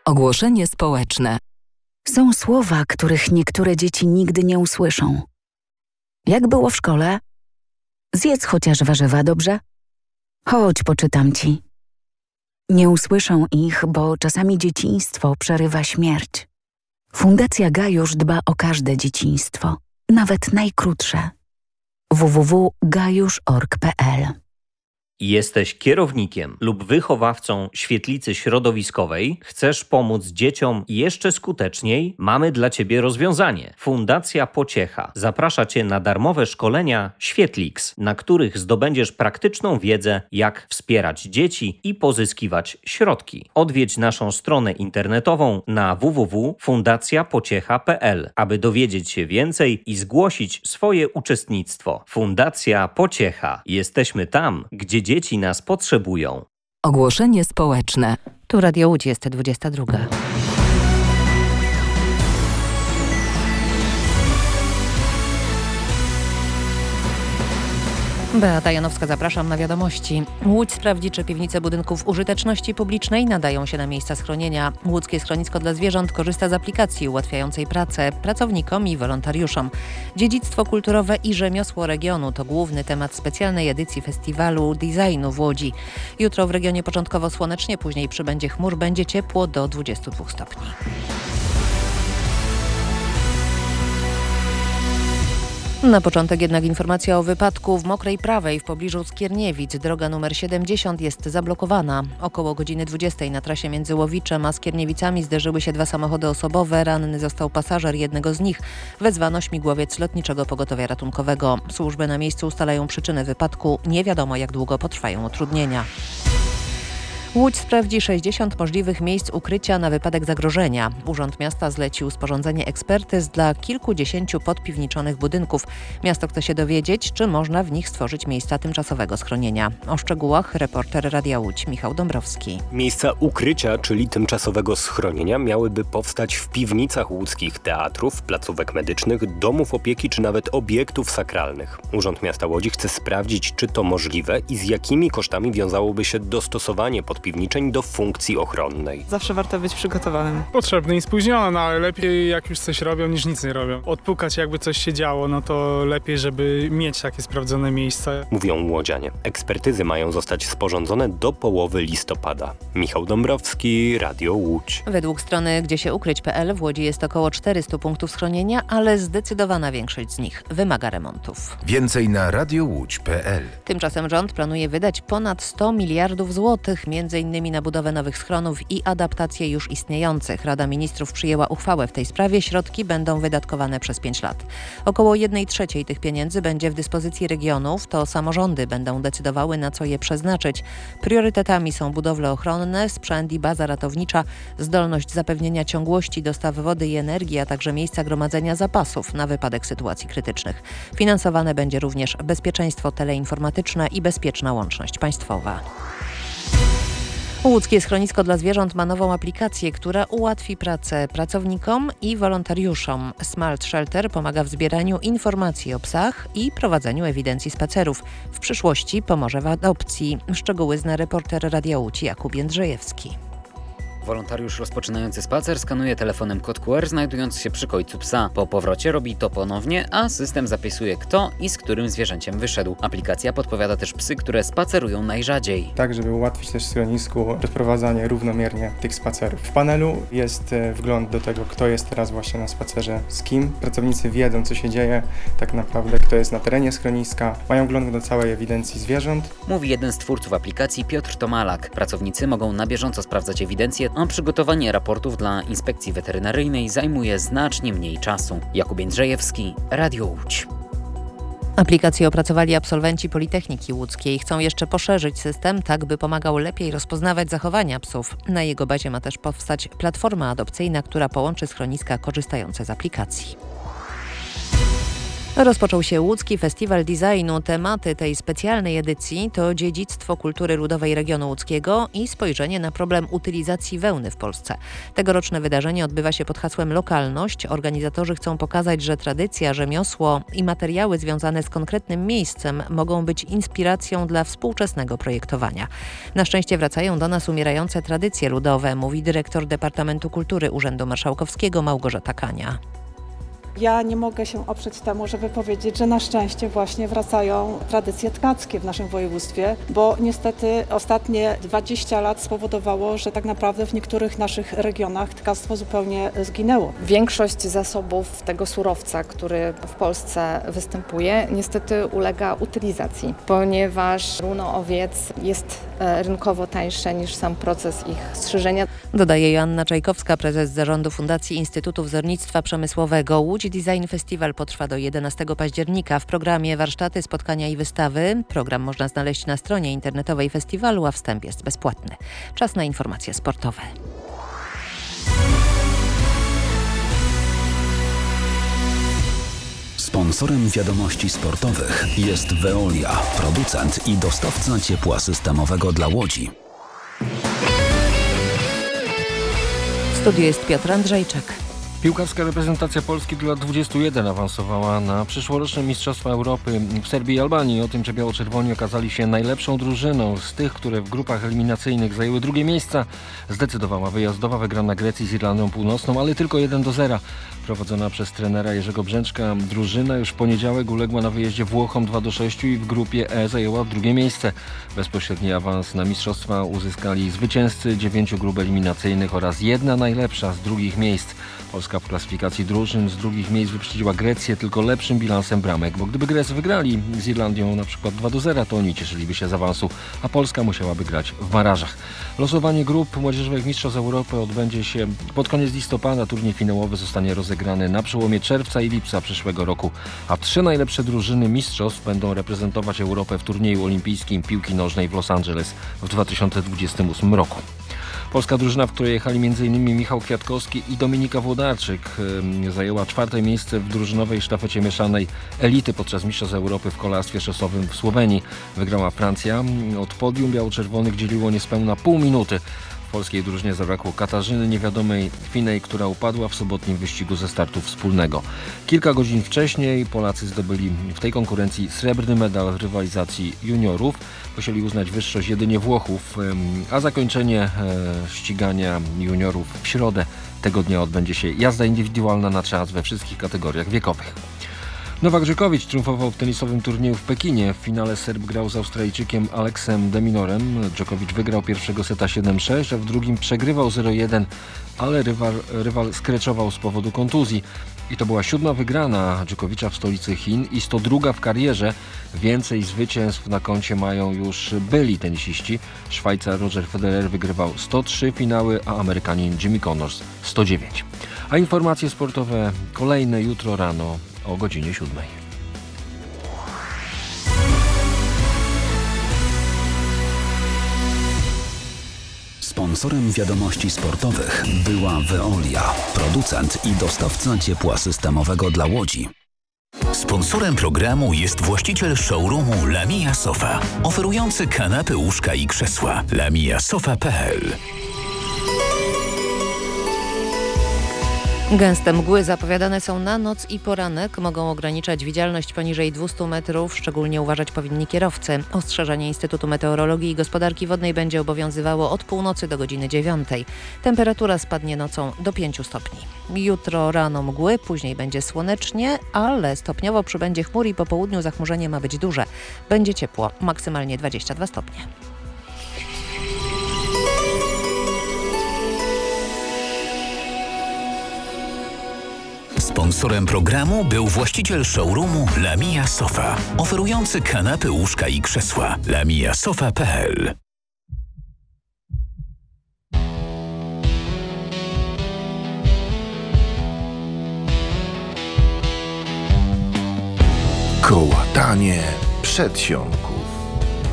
Ogłoszenie społeczne. Są słowa, których niektóre dzieci nigdy nie usłyszą. Jak było w szkole? Zjedz chociaż warzywa, dobrze? Chodź, poczytam ci. Nie usłyszą ich, bo czasami dzieciństwo przerywa śmierć. Fundacja Gajusz dba o każde dzieciństwo, nawet najkrótsze. www.gajusz.org.pl. Jesteś kierownikiem lub wychowawcą świetlicy środowiskowej? Chcesz pomóc dzieciom jeszcze skuteczniej? Mamy dla Ciebie rozwiązanie. Fundacja Pociecha zaprasza Cię na darmowe szkolenia Świetlix, na których zdobędziesz praktyczną wiedzę, jak wspierać dzieci i pozyskiwać środki. Odwiedź naszą stronę internetową na www.fundacjapociecha.pl, aby dowiedzieć się więcej i zgłosić swoje uczestnictwo. Fundacja Pociecha. Jesteśmy tam, gdzie dzieci nas potrzebują. Ogłoszenie społeczne. Tu Radio Łódź, jest 22. Beata Janowska, zapraszam na wiadomości. Łódź sprawdzi, czy piwnice budynków użyteczności publicznej nadają się na miejsca schronienia. Łódzkie Schronisko dla Zwierząt korzysta z aplikacji ułatwiającej pracę pracownikom i wolontariuszom. Dziedzictwo kulturowe i rzemiosło regionu to główny temat specjalnej edycji Festiwalu Designu w Łodzi. Jutro w regionie początkowo słonecznie, później przybędzie chmur, będzie ciepło do 22 stopni. Na początek jednak informacja o wypadku w Mokrej Prawej w pobliżu Skierniewic. Droga numer 70 jest zablokowana. Około godziny 20 na trasie między Łowiczem a Skierniewicami zderzyły się dwa samochody osobowe. Ranny został pasażer jednego z nich. Wezwano śmigłowiec Lotniczego Pogotowia Ratunkowego. Służby na miejscu ustalają przyczynę wypadku. Nie wiadomo, jak długo potrwają utrudnienia. Łódź sprawdzi 60 możliwych miejsc ukrycia na wypadek zagrożenia. Urząd Miasta zlecił sporządzenie ekspertyz dla kilkudziesięciu podpiwniczonych budynków. Miasto chce się dowiedzieć, czy można w nich stworzyć miejsca tymczasowego schronienia. O szczegółach reporter Radia Łódź Michał Dąbrowski. Miejsca ukrycia, czyli tymczasowego schronienia, miałyby powstać w piwnicach łódzkich teatrów, placówek medycznych, domów opieki czy nawet obiektów sakralnych. Urząd Miasta Łodzi chce sprawdzić, czy to możliwe i z jakimi kosztami wiązałoby się dostosowanie podpiwniczeń do funkcji ochronnej. Zawsze warto być przygotowanym. Potrzebny i spóźniony, no ale lepiej jak już coś robią, niż nic nie robią. Odpukać jakby coś się działo, no to lepiej, żeby mieć takie sprawdzone miejsca. Mówią łodzianie. Ekspertyzy mają zostać sporządzone do połowy listopada. Michał Dąbrowski, Radio Łódź. Według strony gdziesieukryć.pl w Łodzi jest około 400 punktów schronienia, ale zdecydowana większość z nich wymaga remontów. Więcej na radiołódź.pl. Tymczasem rząd planuje wydać ponad 100 miliardów złotych, między innymi na budowę nowych schronów i adaptację już istniejących. Rada Ministrów przyjęła uchwałę w tej sprawie. Środki będą wydatkowane przez 5 lat. Około 1/3 tych pieniędzy będzie w dyspozycji regionów. To samorządy będą decydowały, na co je przeznaczyć. Priorytetami są budowle ochronne, sprzęt i baza ratownicza, zdolność zapewnienia ciągłości dostaw wody i energii, a także miejsca gromadzenia zapasów na wypadek sytuacji krytycznych. Finansowane będzie również bezpieczeństwo teleinformatyczne i bezpieczna łączność państwowa. Łódzkie Schronisko dla Zwierząt ma nową aplikację, która ułatwi pracę pracownikom i wolontariuszom. Smart Shelter pomaga w zbieraniu informacji o psach i prowadzeniu ewidencji spacerów. W przyszłości pomoże w adopcji. Szczegóły zna reporter Radia Łódź Jakub Jędrzejewski. Wolontariusz rozpoczynający spacer skanuje telefonem kod QR, znajdując się przy kojcu psa. Po powrocie robi to ponownie, a system zapisuje, kto i z którym zwierzęciem wyszedł. Aplikacja podpowiada też psy, które spacerują najrzadziej. Tak, żeby ułatwić też schronisku rozprowadzanie równomiernie tych spacerów. W panelu jest wgląd do tego, kto jest teraz właśnie na spacerze z kim. Pracownicy wiedzą, co się dzieje, tak naprawdę kto jest na terenie schroniska. Mają wgląd do całej ewidencji zwierząt. Mówi jeden z twórców aplikacji, Piotr Tomalak. Pracownicy mogą na bieżąco sprawdzać ewidencję, a przygotowanie raportów dla inspekcji weterynaryjnej zajmuje znacznie mniej czasu. Jakub Jędrzejewski, Radio Łódź. Aplikację opracowali absolwenci Politechniki Łódzkiej. Chcą jeszcze poszerzyć system, tak by pomagał lepiej rozpoznawać zachowania psów. Na jego bazie ma też powstać platforma adopcyjna, która połączy schroniska korzystające z aplikacji. Rozpoczął się Łódzki Festiwal Designu. Tematy tej specjalnej edycji to dziedzictwo kultury ludowej regionu łódzkiego i spojrzenie na problem utylizacji wełny w Polsce. Tegoroczne wydarzenie odbywa się pod hasłem Lokalność. Organizatorzy chcą pokazać, że tradycja, rzemiosło i materiały związane z konkretnym miejscem mogą być inspiracją dla współczesnego projektowania. Na szczęście wracają do nas umierające tradycje ludowe, mówi dyrektor Departamentu Kultury Urzędu Marszałkowskiego Małgorzata Kania. Ja nie mogę się oprzeć temu, żeby powiedzieć, że na szczęście właśnie wracają tradycje tkackie w naszym województwie, bo niestety ostatnie 20 lat spowodowało, że tak naprawdę w niektórych naszych regionach tkactwo zupełnie zginęło. Większość zasobów tego surowca, który w Polsce występuje, niestety ulega utylizacji, ponieważ runo owiec jest rynkowo tańsze niż sam proces ich strzyżenia. Dodaje Joanna Czajkowska, prezes zarządu Fundacji Instytutu Wzornictwa Przemysłowego. Łódź Design Festival potrwa do 11 października. W programie warsztaty, spotkania i wystawy. Program można znaleźć na stronie internetowej festiwalu, a wstęp jest bezpłatny. Czas na informacje sportowe. Sponsorem wiadomości sportowych jest Veolia, producent i dostawca ciepła systemowego dla Łodzi. W studiu jest Piotr Andrzejczak. Piłkarska reprezentacja Polski do lat 21 awansowała na przyszłoroczne Mistrzostwa Europy w Serbii i Albanii. O tym, że biało-czerwoni okazali się najlepszą drużyną z tych, które w grupach eliminacyjnych zajęły drugie miejsca, zdecydowała wyjazdowa wygrana Grecji z Irlandią Północną, ale tylko 1-0. Prowadzona przez trenera Jerzego Brzęczka drużyna już w poniedziałek uległa na wyjeździe Włochom 2-6 i w grupie E zajęła drugie miejsce. Bezpośredni awans na mistrzostwa uzyskali zwycięzcy 9 grup eliminacyjnych oraz jedna najlepsza z drugich miejsc. Polska w klasyfikacji drużyn z drugich miejsc wyprzedziła Grecję tylko lepszym bilansem bramek, bo gdyby Grecy wygrali z Irlandią na przykład 2-0, to oni cieszyliby się z awansu, a Polska musiałaby grać w barażach. Losowanie grup młodzieżowych Mistrzostw Europy odbędzie się pod koniec listopada. Turniej finałowy zostanie rozegrany na przełomie czerwca i lipca przyszłego roku, a 3 najlepsze drużyny mistrzostw będą reprezentować Europę w turnieju olimpijskim piłki nożnej w Los Angeles w 2028 roku. Polska drużyna, w której jechali m.in. Michał Kwiatkowski i Dominika Włodarczyk, zajęła 4. miejsce w drużynowej sztafecie mieszanej elity podczas Mistrzostw Europy w kolarstwie szosowym w Słowenii. Wygrała Francja. Od podium biało-czerwonych dzieliło niespełna pół minuty. W polskiej drużynie zabrakło Katarzyny Niewiadomej Finej, która upadła w sobotnim wyścigu ze startu wspólnego. Kilka godzin wcześniej Polacy zdobyli w tej konkurencji srebrny medal w rywalizacji juniorów. Musieli uznać wyższość jedynie Włochów, a zakończenie ścigania juniorów w środę tego dnia odbędzie się jazda indywidualna na czas we wszystkich kategoriach wiekowych. Nowak Dżokowicz triumfował w tenisowym turnieju w Pekinie. W finale Serb grał z Australijczykiem Aleksem de Minorem. Dżokowicz wygrał pierwszego seta 7-6, a w drugim przegrywał 0-1, ale rywal skreczował z powodu kontuzji. I to była 7. wygrana Dżokowicza w stolicy Chin i 102. w karierze. Więcej zwycięstw na koncie mają już byli tenisiści. Szwajcar Roger Federer wygrywał 103 finały, a Amerykanin Jimmy Connors 109. A informacje sportowe kolejne jutro rano o godzinie 7. Sponsorem wiadomości sportowych była Veolia, producent i dostawca ciepła systemowego dla Łodzi. Sponsorem programu jest właściciel showroomu Lamia Sofa, oferujący kanapy, łóżka i krzesła. lamiasofa.pl. Gęste mgły zapowiadane są na noc i poranek. Mogą ograniczać widzialność poniżej 200 metrów. Szczególnie uważać powinni kierowcy. Ostrzeżenie Instytutu Meteorologii i Gospodarki Wodnej będzie obowiązywało od północy do godziny 9. Temperatura spadnie nocą do 5 stopni. Jutro rano mgły, później będzie słonecznie, ale stopniowo przybędzie chmur i po południu zachmurzenie ma być duże. Będzie ciepło, maksymalnie 22 stopnie. Sponsorem programu był właściciel showroomu Lamia Sofa, oferujący kanapy, łóżka i krzesła. lamiasofa.pl. Kołatanie przedsionku.